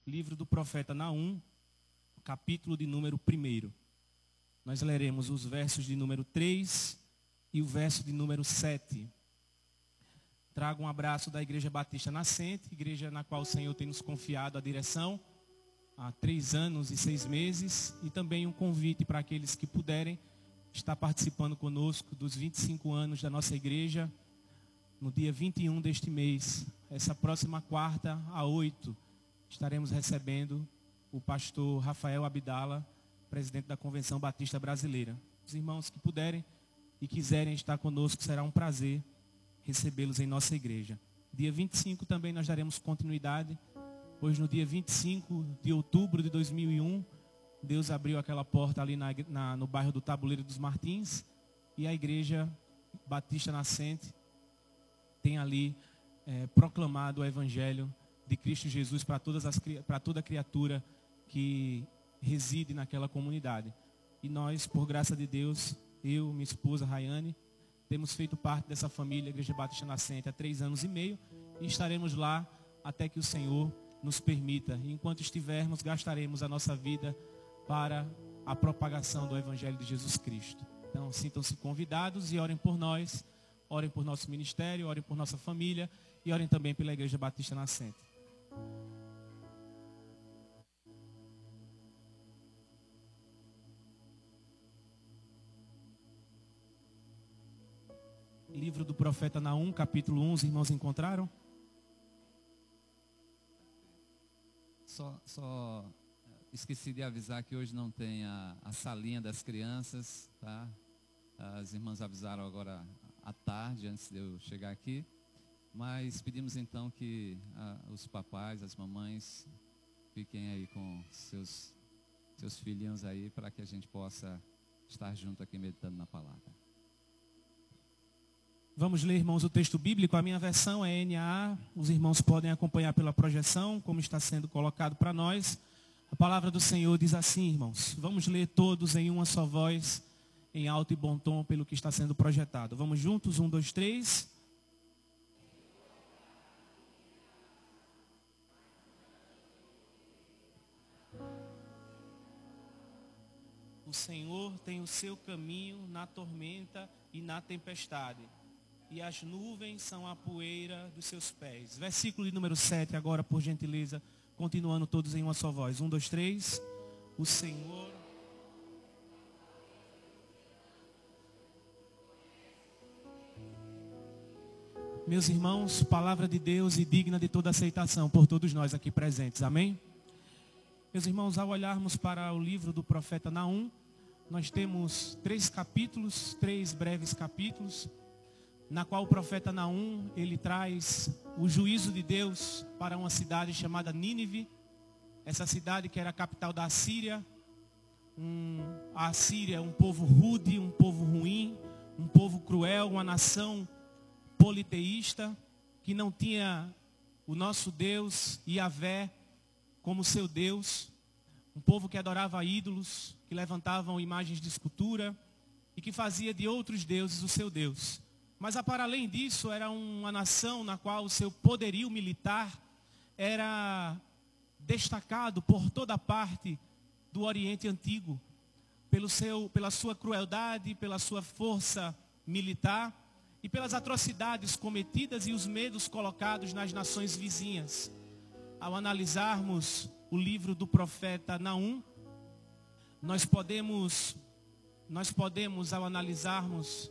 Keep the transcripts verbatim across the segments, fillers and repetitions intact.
livro do profeta Naum, capítulo de número um. Nós leremos os versos de número três e o verso de número sete. Trago um abraço da Igreja Batista Nascente, igreja na qual o Senhor tem nos confiado a direção há três anos e seis meses, e também um convite para aqueles que puderem estar participando conosco dos vinte e cinco anos da nossa igreja, no dia vinte e um deste mês. Essa próxima quarta, a oito, estaremos recebendo o pastor Rafael Abdala, presidente da Convenção Batista Brasileira. Os irmãos que puderem e quiserem estar conosco, será um prazer recebê-los em nossa igreja. Dia vinte e cinco também nós daremos continuidade, pois no dia vinte e cinco de outubro de dois mil e um, Deus abriu aquela porta ali na, na, no bairro do Tabuleiro dos Martins, e a Igreja Batista Nascente tem ali é, proclamado o Evangelho de Cristo Jesus para todas as para toda criatura que reside naquela comunidade. E nós, por graça de Deus, eu, minha esposa Rayane, temos feito parte dessa família Igreja Batista Nascente há três anos e meio, e estaremos lá até que o Senhor nos permita. E enquanto estivermos, gastaremos a nossa vida para a propagação do Evangelho de Jesus Cristo. Então, sintam-se convidados e orem por nós, orem por nosso ministério, orem por nossa família e orem também pela Igreja Batista Nascente. Livro do profeta Naum, capítulo um, os irmãos encontraram? Só, só esqueci de avisar que hoje não tem a, a salinha das crianças, tá? As irmãs avisaram agora à tarde, antes de eu chegar aqui. Mas pedimos então que a, os papais, as mamães, fiquem aí com seus, seus filhinhos aí, para que a gente possa estar junto aqui meditando na palavra. Vamos ler, irmãos, o texto bíblico. A minha versão é N A A. Os irmãos podem acompanhar pela projeção, como está sendo colocado para nós. A palavra do Senhor diz assim, irmãos. Vamos ler todos em uma só voz, em alto e bom tom, pelo que está sendo projetado. Vamos juntos? Um, dois, três. O Senhor tem o seu caminho na tormenta e na tempestade, e as nuvens são a poeira dos seus pés. Versículo de número sete agora, por gentileza, continuando todos em uma só voz. Um, dois, três. O Senhor... Meus irmãos, palavra de Deus e digna de toda aceitação por todos nós aqui presentes. Amém? Meus irmãos, ao olharmos para o livro do profeta Naum, nós temos três capítulos, três breves capítulos, na qual o profeta Naum, ele traz o juízo de Deus para uma cidade chamada Nínive. Essa cidade que era a capital da Assíria. Um, a Assíria é um povo rude, um povo ruim, um povo cruel, uma nação politeísta, que não tinha o nosso Deus, Yahvé, como seu Deus. Um povo que adorava ídolos, que levantavam imagens de escultura e que fazia de outros deuses o seu Deus. Mas, para além disso, era uma nação na qual o seu poderio militar era destacado por toda parte do Oriente Antigo, pelo seu, pela sua crueldade, pela sua força militar e pelas atrocidades cometidas e os medos colocados nas nações vizinhas. Ao analisarmos o livro do profeta Naum, nós podemos, nós podemos, ao analisarmos,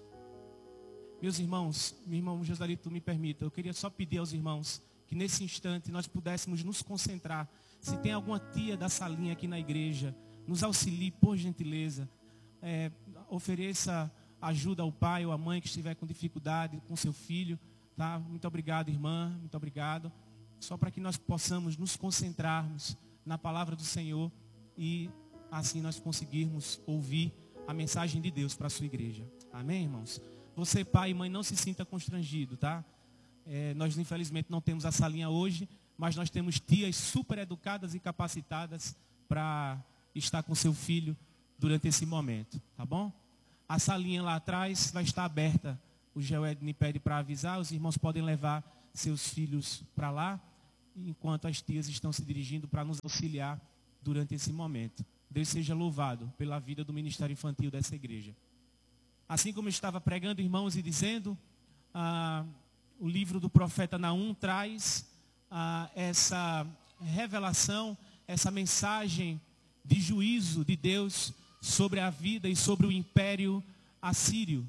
meus irmãos, meu irmão Josalito, me permita, eu queria só pedir aos irmãos que nesse instante nós pudéssemos nos concentrar. Se tem alguma tia da salinha aqui na igreja, nos auxilie, por gentileza. É, ofereça ajuda ao pai ou à mãe que estiver com dificuldade com seu filho. Tá? Muito obrigado, irmã, muito obrigado. Só para que nós possamos nos concentrarmos na palavra do Senhor e assim nós conseguirmos ouvir a mensagem de Deus para a sua igreja. Amém, irmãos? Você, pai e mãe, não se sinta constrangido, tá? É, nós, infelizmente, não temos a salinha hoje, mas nós temos tias super educadas e capacitadas para estar com seu filho durante esse momento, tá bom? A salinha lá atrás vai estar aberta. O Geoed me pede para avisar, os irmãos podem levar seus filhos para lá. enquanto as tias estão se dirigindo para nos auxiliar durante esse momento. Deus seja louvado pela vida do ministério infantil dessa igreja. Assim como eu estava pregando, irmãos, e dizendo, ah, o livro do profeta Naum traz ah, essa revelação, essa mensagem de juízo de Deus sobre a vida e sobre o império assírio.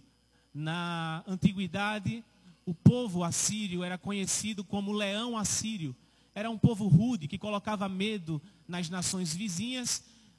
Na antiguidade, o povo assírio era conhecido como leão assírio. Era um povo rude que colocava medo nas nações vizinhas,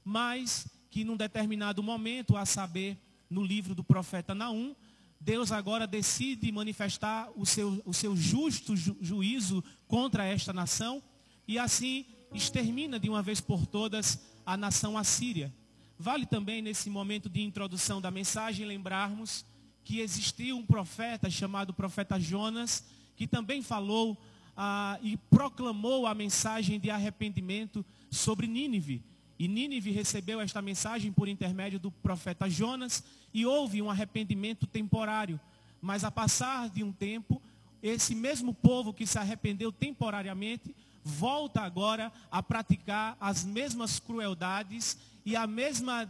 mas que num determinado momento, a saber, no livro do profeta Naum, Deus agora decide manifestar o seu, o seu justo ju, juízo contra esta nação e assim extermina de uma vez por todas a nação assíria. Vale também nesse momento de introdução da mensagem lembrarmos que existiu um profeta chamado profeta Jonas, que também falou ah, e proclamou a mensagem de arrependimento sobre Nínive. E Nínive recebeu esta mensagem por intermédio do profeta Jonas e houve um arrependimento temporário. Mas a passar de um tempo, esse mesmo povo que se arrependeu temporariamente, volta agora a praticar as mesmas crueldades e a mesma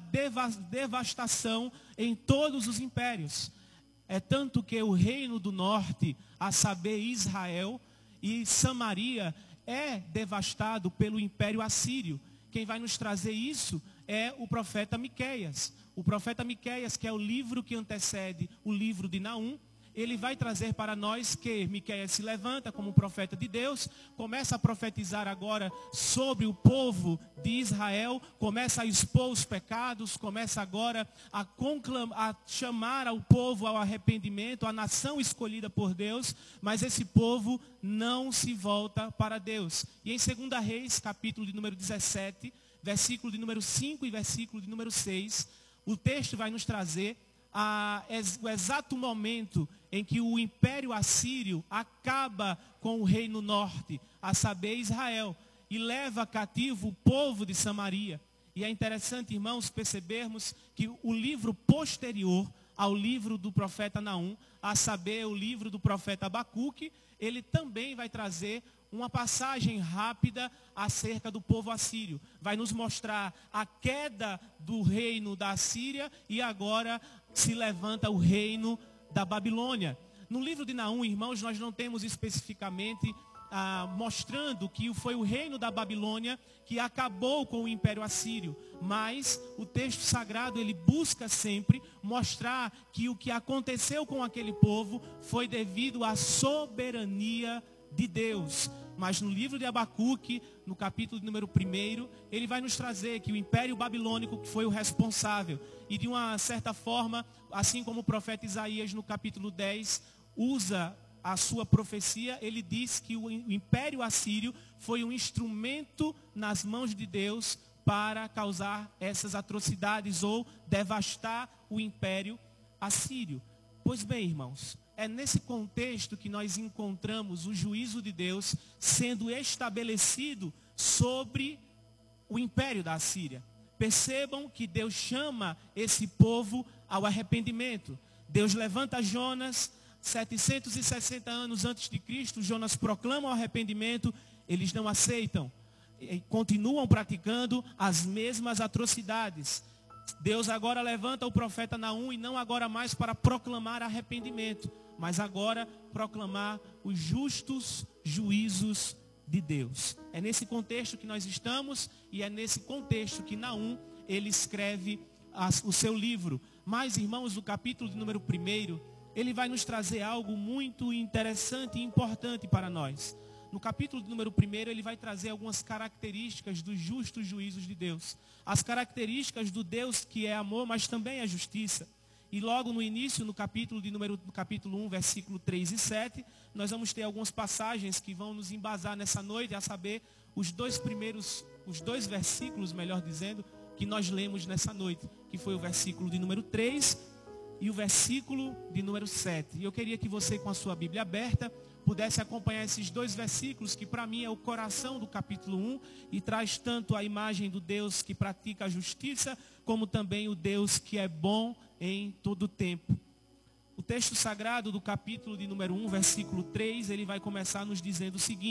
devastação em todos os impérios. É tanto que o reino do norte, a saber Israel e Samaria, é devastado pelo império assírio. Quem vai nos trazer isso é o profeta Miqueias. O profeta Miqueias, que é o livro que antecede o livro de Naum, ele vai trazer para nós que Miqueias se levanta como um profeta de Deus, começa a profetizar agora sobre o povo de Israel, começa a expor os pecados, começa agora a, conclamar, a chamar ao povo ao arrependimento, a nação escolhida por Deus, mas esse povo não se volta para Deus. E em Segunda Reis, capítulo de número dezessete, versículo de número cinco e versículo de número seis, o texto vai nos trazer a, o exato momento em que o império assírio acaba com o reino norte, a saber Israel, e leva cativo o povo de Samaria. E é interessante, irmãos, percebermos que o livro posterior ao livro do profeta Naum, a saber o livro do profeta Abacuque, ele também vai trazer uma passagem rápida acerca do povo assírio. Vai nos mostrar a queda do reino da Assíria e agora se levanta o reino da Babilônia. No livro de Naum, irmãos, nós não temos especificamente ah, mostrando que foi o reino da Babilônia que acabou com o império assírio. Mas o texto sagrado, ele busca sempre mostrar que o que aconteceu com aquele povo foi devido à soberania de Deus. Mas no livro de Abacuque, no capítulo número primeiro, ele vai nos trazer que o império babilônico foi o responsável. E de uma certa forma, assim como o profeta Isaías no capítulo dez usa a sua profecia, ele diz que o império assírio foi um instrumento nas mãos de Deus para causar essas atrocidades ou devastar o império assírio. Pois bem, irmãos, é nesse contexto que nós encontramos o juízo de Deus sendo estabelecido sobre o império da Assíria. Percebam que Deus chama esse povo ao arrependimento. Deus levanta Jonas, setecentos e sessenta anos antes de Cristo, Jonas proclama o arrependimento, eles não aceitam, e continuam praticando as mesmas atrocidades. Deus agora levanta o profeta Naum e não agora mais para proclamar arrependimento, mas agora proclamar os justos juízos de Deus. É nesse contexto que nós estamos e é nesse contexto que Naum, ele escreve as, o seu livro. Mas, irmãos, no capítulo de número primeiro, ele vai nos trazer algo muito interessante e importante para nós. No capítulo de número primeiro, ele vai trazer algumas características dos justos juízos de Deus. As características do Deus que é amor, mas também é justiça. E logo no início, no capítulo de número no capítulo um, versículo três e sete, nós vamos ter algumas passagens que vão nos embasar nessa noite, a saber, os dois primeiros, os dois versículos, melhor dizendo, que nós lemos nessa noite, que foi o versículo de número três e o versículo de número sete. E eu queria que você, com a sua Bíblia aberta, pudesse acompanhar esses dois versículos, que para mim é o coração do capítulo um, e traz tanto a imagem do Deus que pratica a justiça, como também o Deus que é bom em todo o tempo. O texto sagrado do capítulo de número um, versículo três, ele vai começar nos dizendo o seguinte: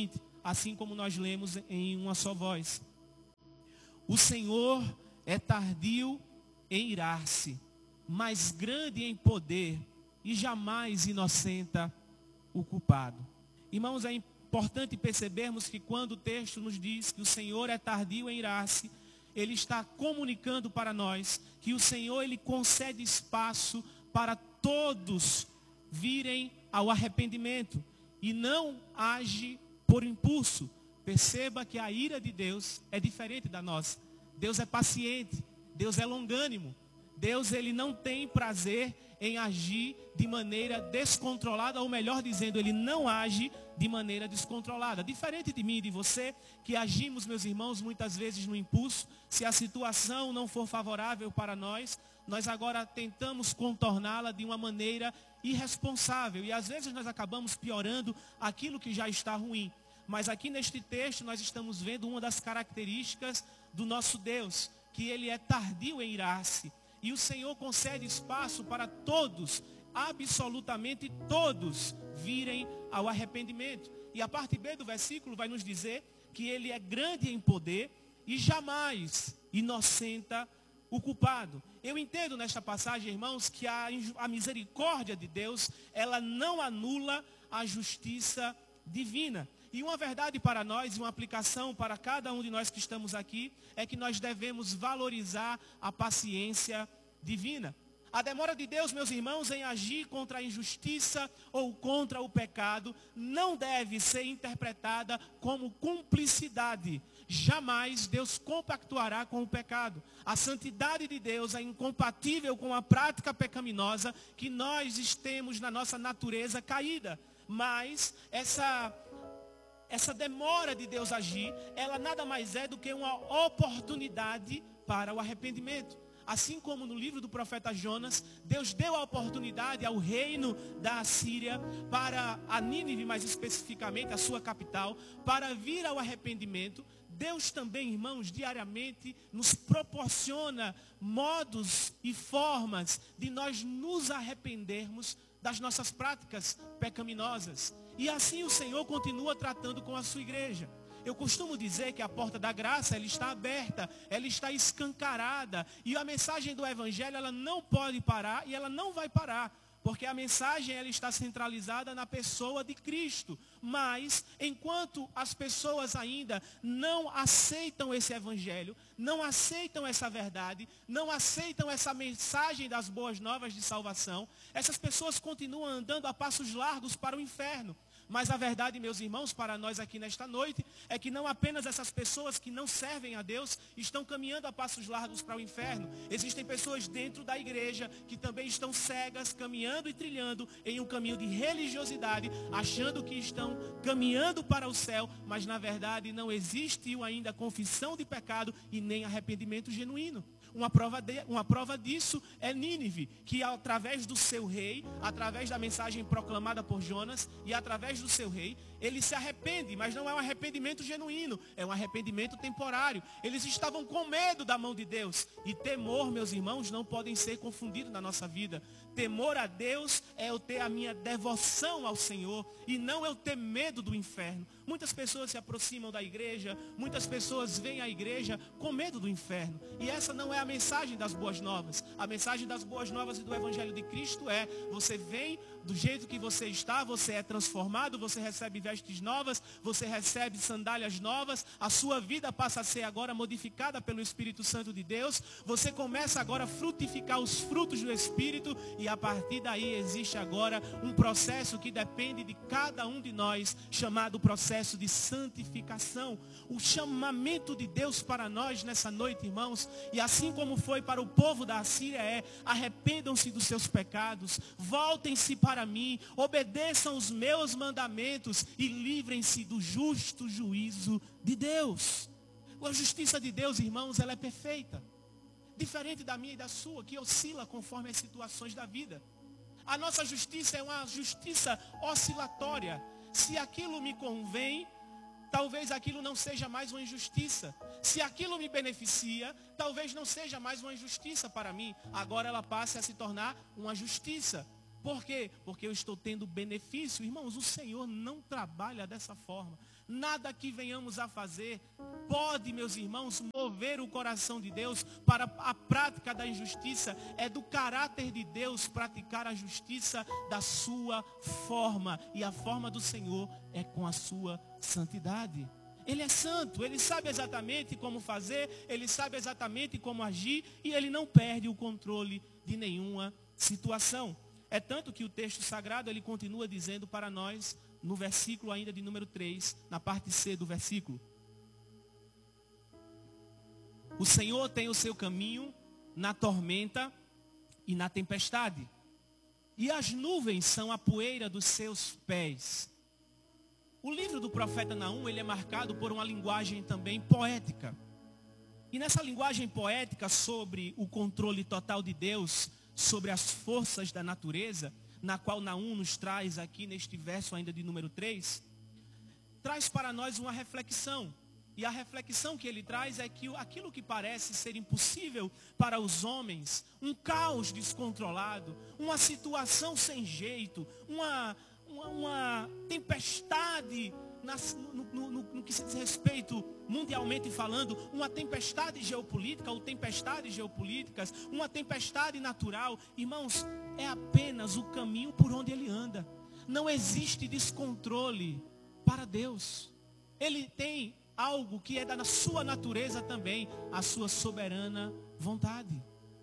assim como nós lemos em uma só voz. O Senhor é tardio em irar-se, mas grande em poder, e jamais inocenta o culpado. Irmãos, é importante percebermos que quando o texto nos diz que o Senhor é tardio em irar-se, ele está comunicando para nós que o Senhor, ele concede espaço para todos virem ao arrependimento e não age por impulso. Perceba que a ira de Deus é diferente da nossa. Deus é paciente, Deus é longânimo. Deus, ele não tem prazer em agir de maneira descontrolada, ou melhor dizendo, ele não age de maneira descontrolada. Diferente de mim e de você, que agimos, meus irmãos, muitas vezes no impulso. Se a situação não for favorável para nós, nós agora tentamos contorná-la de uma maneira irresponsável. E às vezes nós acabamos piorando aquilo que já está ruim. Mas aqui neste texto nós estamos vendo uma das características do nosso Deus, que ele é tardio em irar-se. E o Senhor concede espaço para todos, absolutamente todos, virem ao arrependimento. E a parte B do versículo vai nos dizer que ele é grande em poder e jamais inocenta o culpado. Eu entendo nesta passagem, irmãos, que a, a misericórdia de Deus, ela não anula a justiça divina. E uma verdade para nós, e uma aplicação para cada um de nós que estamos aqui, é que nós devemos valorizar a paciência divina. A demora de Deus, meus irmãos, em agir contra a injustiça ou contra o pecado, não deve ser interpretada como cumplicidade. Jamais Deus compactuará com o pecado. A santidade de Deus é incompatível com a prática pecaminosa que nós temos na nossa natureza caída. Mas essa... Essa demora de Deus agir, ela nada mais é do que uma oportunidade para o arrependimento. Assim como no livro do profeta Jonas, Deus deu a oportunidade ao reino da Assíria, para a Nínive mais especificamente, a sua capital, para vir ao arrependimento. Deus também, irmãos, diariamente nos proporciona modos e formas de nós nos arrependermos das nossas práticas pecaminosas. E assim o Senhor continua tratando com a sua igreja. Eu costumo dizer que a porta da graça, ela está aberta, ela está escancarada. E a mensagem do Evangelho, ela não pode parar e ela não vai parar. Porque a mensagem, ela está centralizada na pessoa de Cristo. Mas, enquanto as pessoas ainda não aceitam esse Evangelho, não aceitam essa verdade, não aceitam essa mensagem das boas novas de salvação, essas pessoas continuam andando a passos largos para o inferno. Mas a verdade, meus irmãos, para nós aqui nesta noite, é que não apenas essas pessoas que não servem a Deus estão caminhando a passos largos para o inferno. Existem pessoas dentro da igreja que também estão cegas, caminhando e trilhando em um caminho de religiosidade, achando que estão caminhando para o céu, mas na verdade não existe ainda confissão de pecado e nem arrependimento genuíno. Uma prova, de, uma prova disso é Nínive, que através do seu rei, através da mensagem proclamada por Jonas e através do seu rei, ele se arrepende, mas não é um arrependimento genuíno, é um arrependimento temporário. Eles estavam com medo da mão de Deus. E temor, meus irmãos, não podem ser confundidos na nossa vida. Temor a Deus é eu ter a minha devoção ao Senhor e não eu ter medo do inferno. Muitas pessoas se aproximam da igreja, muitas pessoas vêm à igreja com medo do inferno. E essa não é a mensagem das boas novas. A mensagem das boas novas e do Evangelho de Cristo é: você vem do jeito que você está, você é transformado, você recebe vestes novas, você recebe sandálias novas, a sua vida passa a ser agora modificada pelo Espírito Santo de Deus, você começa agora a frutificar os frutos do Espírito e a partir daí existe agora um processo que depende de cada um de nós, chamado processo de santificação. O chamamento de Deus para nós nessa noite, irmãos, e assim como foi para o povo da Assíria, é: arrependam-se dos seus pecados, voltem-se para mim, obedeçam os meus mandamentos e livrem-se do justo juízo de Deus. A justiça de Deus, irmãos, ela é perfeita. Diferente da minha e da sua, que oscila conforme as situações da vida. A nossa justiça é uma justiça oscilatória. Se aquilo me convém, talvez aquilo não seja mais uma injustiça. Se aquilo me beneficia, talvez não seja mais uma injustiça para mim. Agora ela passe a se tornar uma justiça. Por quê? Porque eu estou tendo benefício. Irmãos, o Senhor não trabalha dessa forma. Nada que venhamos a fazer pode, meus irmãos, mover o coração de Deus para a prática da injustiça. É do caráter de Deus praticar a justiça da sua forma. E a forma do Senhor é com a sua santidade. Ele é santo, ele sabe exatamente como fazer, ele sabe exatamente como agir e ele não perde o controle de nenhuma situação. É tanto que o texto sagrado ele continua dizendo para nós, no versículo ainda de número três, na parte C do versículo: o Senhor tem o seu caminho na tormenta e na tempestade, e as nuvens são a poeira dos seus pés. O livro do profeta Naum, ele é marcado por uma linguagem também poética. E nessa linguagem poética sobre o controle total de Deus sobre as forças da natureza, na qual Naum nos traz aqui neste verso ainda de número três, traz para nós uma reflexão. E a reflexão que ele traz é que aquilo que parece ser impossível para os homens, um caos descontrolado, uma situação sem jeito, uma, uma, uma tempestade nas, no, no, no, no que se diz respeito mundialmente falando, uma tempestade geopolítica ou tempestades geopolíticas, uma tempestade natural, irmãos, é apenas o caminho por onde ele anda. Não existe descontrole para Deus. Ele tem algo que é da sua natureza também, a sua soberana vontade.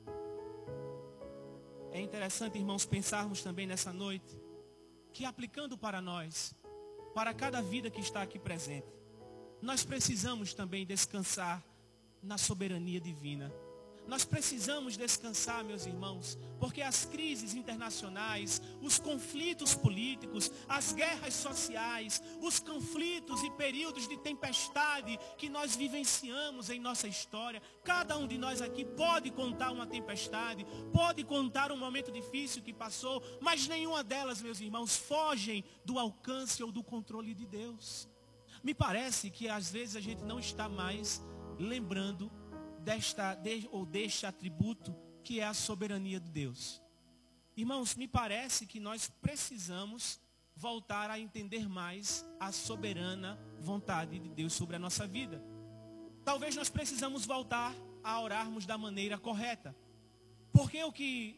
É interessante, irmãos, pensarmos também nessa noite, que aplicando para nós, para cada vida que está aqui presente, nós precisamos também descansar na soberania divina. Nós precisamos descansar, meus irmãos, porque as crises internacionais, os conflitos políticos, as guerras sociais, os conflitos e períodos de tempestade que nós vivenciamos em nossa história, cada um de nós aqui pode contar uma tempestade, pode contar um momento difícil que passou, mas nenhuma delas, meus irmãos, fogem do alcance ou do controle de Deus. Me parece que às vezes a gente não está mais lembrando desta de, ou deste atributo que é a soberania de Deus. Irmãos, me parece que nós precisamos voltar a entender mais a soberana vontade de Deus sobre a nossa vida. Talvez nós precisamos voltar a orarmos da maneira correta. Porque o que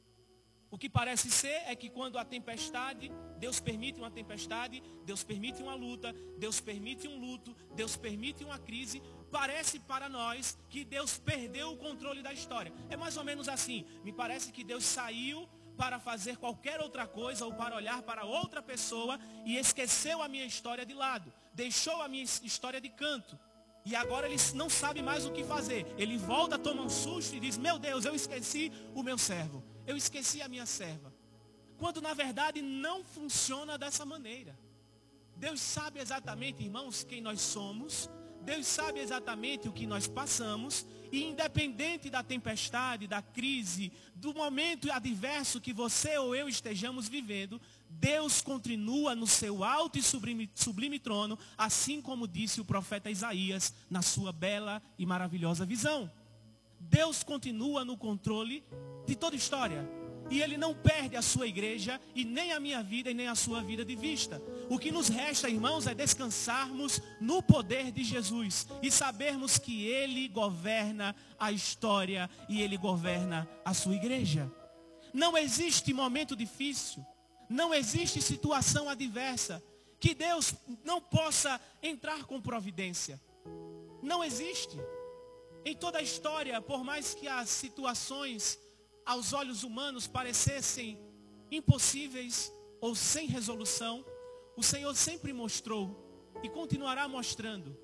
o que parece ser é que quando a tempestade, Deus permite uma tempestade, Deus permite uma luta, Deus permite um luto, Deus permite uma crise, parece para nós que Deus perdeu o controle da história. É mais ou menos assim. Me parece que Deus saiu para fazer qualquer outra coisa ou para olhar para outra pessoa e esqueceu a minha história de lado. Deixou a minha história de canto. E agora ele não sabe mais o que fazer. Ele volta, toma um susto e diz: meu Deus, eu esqueci o meu servo. Eu esqueci a minha serva. Quando na verdade não funciona dessa maneira. Deus sabe exatamente, irmãos, quem nós somos. Deus sabe exatamente o que nós passamos. E independente da tempestade, da crise, do momento adverso que você ou eu estejamos vivendo, Deus continua no seu alto e sublime, sublime trono, assim como disse o profeta Isaías na sua bela e maravilhosa visão. Deus continua no controle de toda a história. E Ele não perde a sua igreja e nem a minha vida e nem a sua vida de vista. O que nos resta, irmãos, é descansarmos no poder de Jesus e sabermos que Ele governa a história e Ele governa a sua igreja. Não existe momento difícil, não existe situação adversa que Deus não possa entrar com providência. Não existe. Em toda a história, por mais que as situações aos olhos humanos parecessem impossíveis ou sem resolução, o Senhor sempre mostrou e continuará mostrando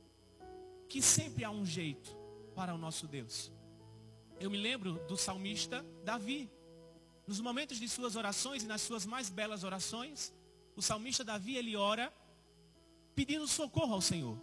que sempre há um jeito para o nosso Deus. Eu me lembro do salmista Davi. Nos momentos de suas orações e nas suas mais belas orações, o salmista Davi, ele ora pedindo socorro ao Senhor.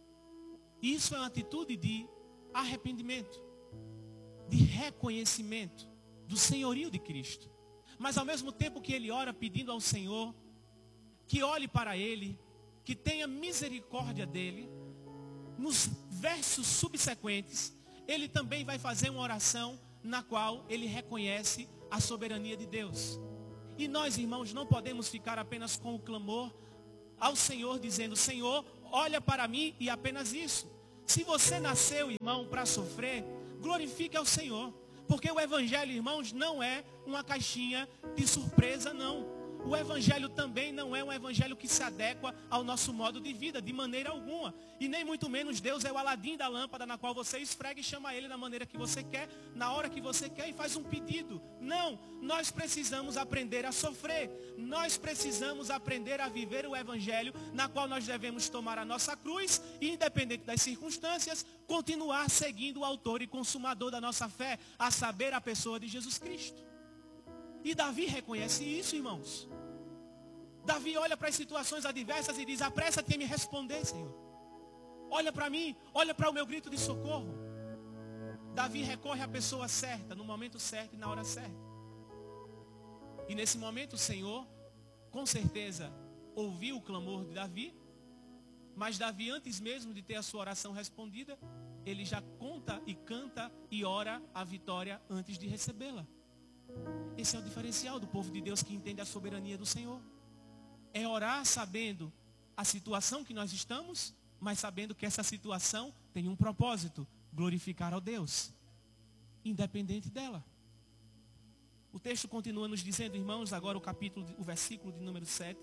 E isso é uma atitude de arrependimento, de reconhecimento do senhorio de Cristo. Mas ao mesmo tempo que ele ora pedindo ao Senhor que olhe para ele, que tenha misericórdia dele, nos versos subsequentes, ele também vai fazer uma oração na qual ele reconhece a soberania de Deus. E nós, irmãos, não podemos ficar apenas com o clamor ao Senhor dizendo, Senhor, olha para mim e apenas isso. Se você nasceu, irmão, para sofrer, glorifique ao Senhor. Porque o Evangelho, irmãos, não é uma caixinha de surpresa, não. O Evangelho também não é um Evangelho que se adequa ao nosso modo de vida, de maneira alguma. E nem muito menos Deus é o Aladim da lâmpada na qual você esfrega e chama Ele da maneira que você quer, na hora que você quer e faz um pedido. Não, nós precisamos aprender a sofrer. Nós precisamos aprender a viver o Evangelho, na qual nós devemos tomar a nossa cruz e, independente das circunstâncias, continuar seguindo o autor e consumador da nossa fé, a saber, a pessoa de Jesus Cristo. E Davi reconhece isso, irmãos. Davi olha para as situações adversas e diz, apressa-te em me responder, Senhor. Olha para mim, olha para o meu grito de socorro. Davi recorre à pessoa certa, no momento certo e na hora certa. E nesse momento o Senhor, com certeza, ouviu o clamor de Davi. Mas Davi, antes mesmo de ter a sua oração respondida, ele já conta e canta e ora a vitória antes de recebê-la. Esse é o diferencial do povo de Deus que entende a soberania do Senhor. É orar sabendo a situação que nós estamos, mas sabendo que essa situação tem um propósito, glorificar ao Deus, independente dela. O texto continua nos dizendo, irmãos, agora o capítulo, o versículo de número sete.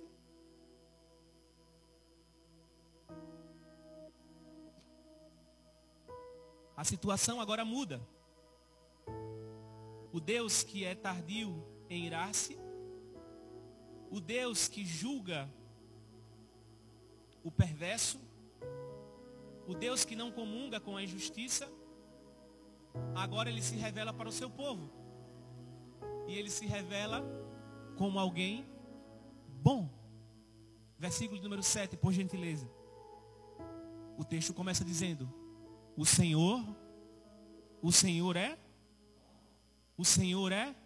A situação agora muda. O Deus que é tardio em irar-se, o Deus que julga o perverso, o Deus que não comunga com a injustiça, agora ele se revela para o seu povo. E ele se revela como alguém bom. Versículo número sete, por gentileza. O texto começa dizendo, o Senhor, o Senhor é O Senhor é,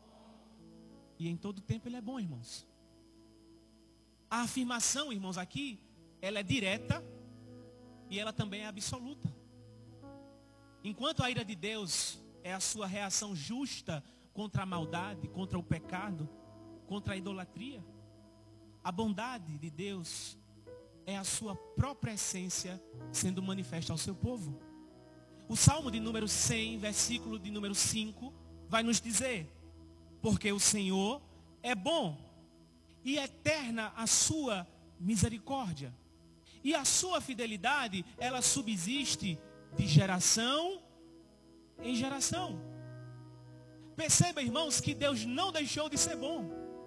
e em todo tempo Ele é bom, irmãos. A afirmação, irmãos, aqui, ela é direta e ela também é absoluta. Enquanto a ira de Deus é a sua reação justa contra a maldade, contra o pecado, contra a idolatria, a bondade de Deus é a sua própria essência sendo manifesta ao seu povo. O Salmo de número cem, versículo de número cinco, vai nos dizer, porque o Senhor é bom e eterna a sua misericórdia. E a sua fidelidade, ela subsiste de geração em geração. Perceba, irmãos, que Deus não deixou de ser bom.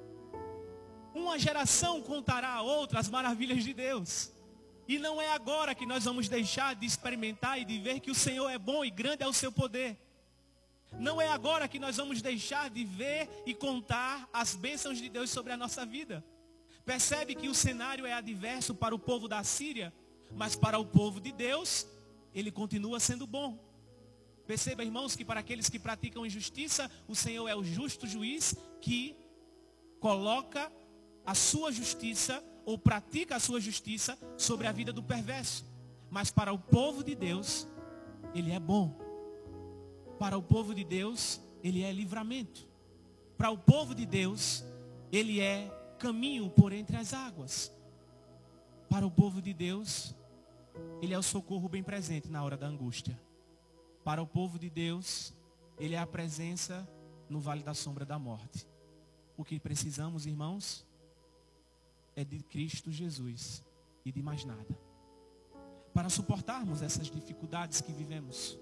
Uma geração contará a outra as maravilhas de Deus. E não é agora que nós vamos deixar de experimentar e de ver que o Senhor é bom e grande é o seu poder. Não é agora que nós vamos deixar de ver e contar as bênçãos de Deus sobre a nossa vida. Percebe que o cenário é adverso para o povo da Síria, mas para o povo de Deus, ele continua sendo bom. Perceba, irmãos, que para aqueles que praticam injustiça, o Senhor é o justo juiz que coloca a sua justiça, ou pratica a sua justiça sobre a vida do perverso. Mas para o povo de Deus, ele é bom. Para o povo de Deus, ele é livramento. Para o povo de Deus, ele é caminho por entre as águas. Para o povo de Deus, ele é o socorro bem presente na hora da angústia. Para o povo de Deus, ele é a presença no vale da sombra da morte. O que precisamos, irmãos, é de Cristo Jesus e de mais nada. Para suportarmos essas dificuldades que vivemos,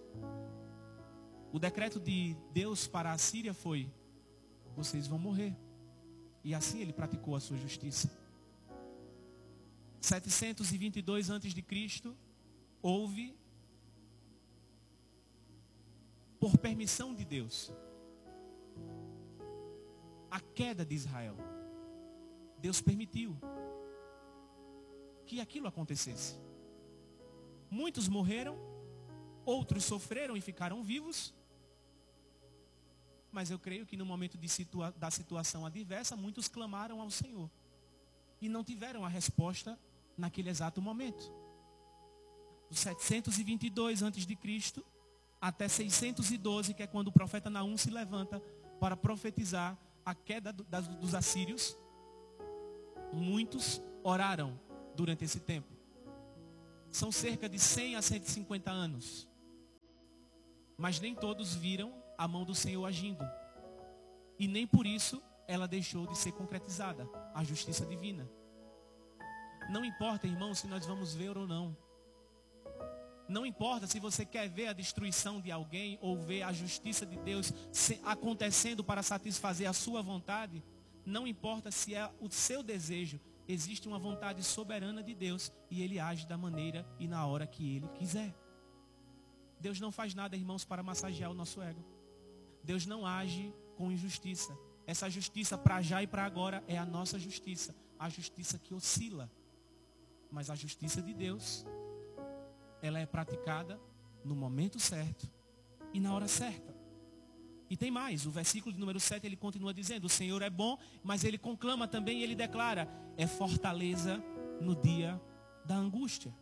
o decreto de Deus para a Síria foi, vocês vão morrer. E assim ele praticou a sua justiça. setecentos e vinte e dois antes de Cristo, houve, por permissão de Deus, a queda de Israel. Deus permitiu que aquilo acontecesse. Muitos morreram, outros sofreram e ficaram vivos. Mas eu creio que no momento de situa- da situação adversa, muitos clamaram ao Senhor. E não tiveram a resposta naquele exato momento. Dos setecentos e vinte e dois antes de Cristo até seiscentos e doze, que é quando o profeta Naum se levanta para profetizar a queda do, das, dos assírios, muitos oraram durante esse tempo. São cerca de cem a cento e cinquenta anos. Mas nem todos viram a mão do Senhor agindo. E nem por isso ela deixou de ser concretizada, a justiça divina. Não importa, irmão, se nós vamos ver ou não. Não importa se você quer ver a destruição de alguém ou ver a justiça de Deus acontecendo para satisfazer a sua vontade. Não importa se é o seu desejo. Existe uma vontade soberana de Deus e Ele age da maneira e na hora que Ele quiser. Deus não faz nada, irmãos, para massagear o nosso ego. Deus não age com injustiça. Essa justiça para já e para agora é a nossa justiça. A justiça que oscila. Mas a justiça de Deus, ela é praticada no momento certo e na hora certa. E tem mais, o versículo de número sete, ele continua dizendo, o Senhor é bom, mas ele conclama também e ele declara, é fortaleza no dia da angústia.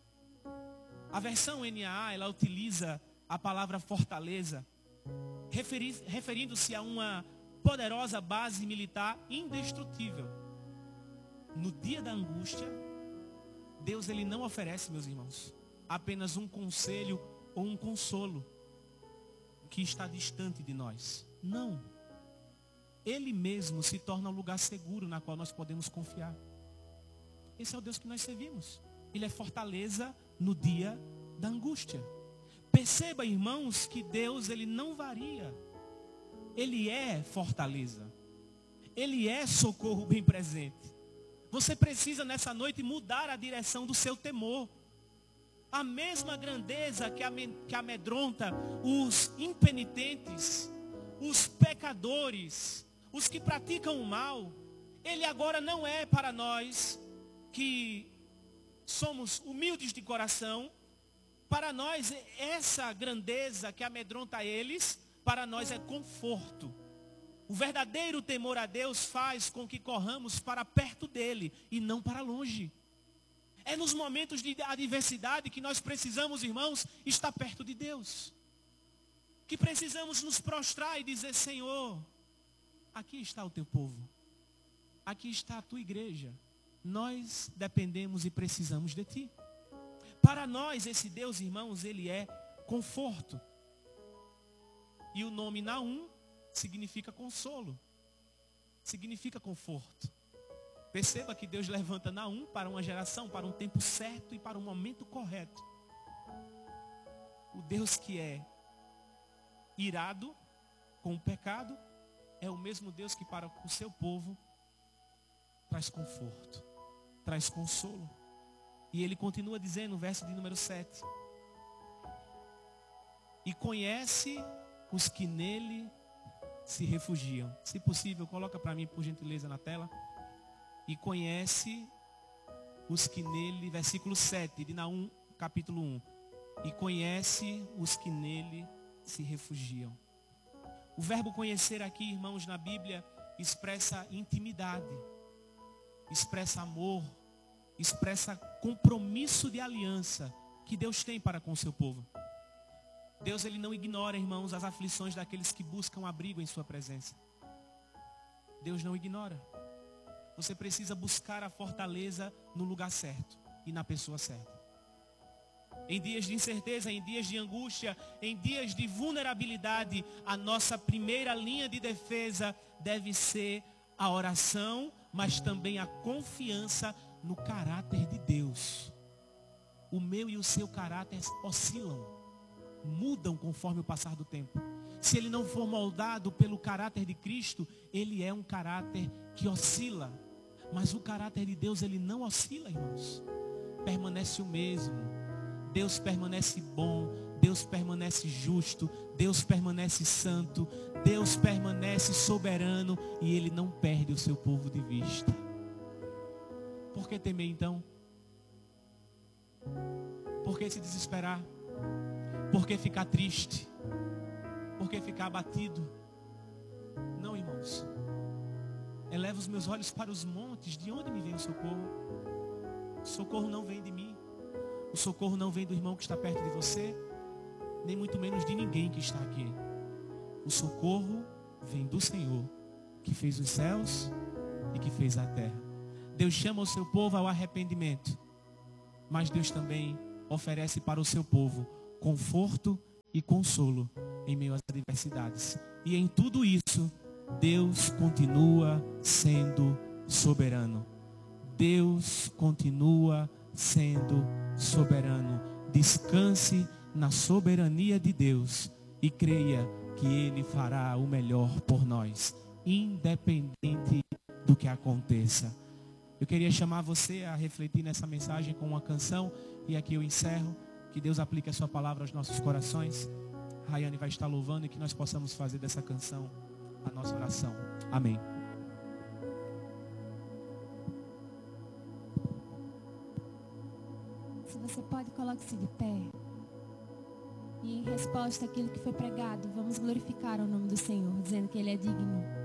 A versão N A A, ela utiliza a palavra fortaleza, referi- referindo-se a uma poderosa base militar indestrutível. No dia da angústia, Deus ele não oferece, meus irmãos, apenas um conselho ou um consolo que está distante de nós. Não. Ele mesmo se torna um lugar seguro na qual nós podemos confiar. Esse é o Deus que nós servimos. Ele é fortaleza no dia da angústia. Perceba, irmãos, que Deus ele não varia. Ele é fortaleza. Ele é socorro bem presente. Você precisa nessa noite mudar a direção do seu temor. A mesma grandeza que amedronta os impenitentes, os pecadores, os que praticam o mal, ele agora não é para nós que somos humildes de coração. Para nós, essa grandeza que amedronta eles, para nós é conforto. O verdadeiro temor a Deus faz com que corramos para perto dele e não para longe. É nos momentos de adversidade que nós precisamos, irmãos, estar perto de Deus. Que precisamos nos prostrar e dizer, Senhor, aqui está o teu povo. Aqui está a tua igreja. Nós dependemos e precisamos de ti. Para nós, esse Deus, irmãos, ele é conforto. E o nome Naum significa consolo. Significa conforto. Perceba que Deus levanta Naum para uma geração, para um tempo certo e para um momento correto. O Deus que é irado com o pecado é o mesmo Deus que para o seu povo traz conforto, traz consolo. E ele continua dizendo no verso de número sete. E conhece os que nele se refugiam. Se possível, coloca para mim, por gentileza, na tela. E conhece os que nele, versículo sete de Naum, capítulo um. E conhece os que nele se refugiam. O verbo conhecer aqui, irmãos, na Bíblia, expressa intimidade, expressa amor, expressa compromisso de aliança que Deus tem para com o seu povo. Deus ele não ignora, irmãos, as aflições daqueles que buscam abrigo em sua presença. Deus não ignora. Você precisa buscar a fortaleza no lugar certo e na pessoa certa. Em dias de incerteza, em dias de angústia, em dias de vulnerabilidade, a nossa primeira linha de defesa deve ser a oração, mas também a confiança no caráter de Deus. O meu e o seu caráter oscilam, mudam conforme o passar do tempo. Se ele não for moldado pelo caráter de Cristo, ele é um caráter que oscila. Mas o caráter de Deus, ele não oscila, irmãos. Permanece o mesmo. Deus permanece bom. Deus permanece justo. Deus permanece santo. Deus permanece soberano. E ele não perde o seu povo de vista. Por que temer então? Por que se desesperar? Por que ficar triste? Por que ficar abatido? Não, irmãos. Eleva os meus olhos para os montes. De onde me vem o socorro? O socorro não vem de mim. O socorro não vem do irmão que está perto de você, nem muito menos de ninguém que está aqui. O socorro vem do Senhor, que fez os céus e que fez a terra. Deus chama o seu povo ao arrependimento. Mas Deus também oferece para o seu povo conforto e consolo em meio às adversidades. E em tudo isso, Deus continua sendo soberano. Deus continua sendo soberano. Descanse na soberania de Deus e creia que Ele fará o melhor por nós, independente do que aconteça. Eu queria chamar você a refletir nessa mensagem com uma canção, e aqui eu encerro. Que Deus aplique a sua palavra aos nossos corações. Rayane vai estar louvando e que nós possamos fazer dessa canção a nossa oração. Amém. Se você pode, coloque-se de pé. E em resposta àquilo que foi pregado, vamos glorificar o nome do Senhor, dizendo que Ele é digno.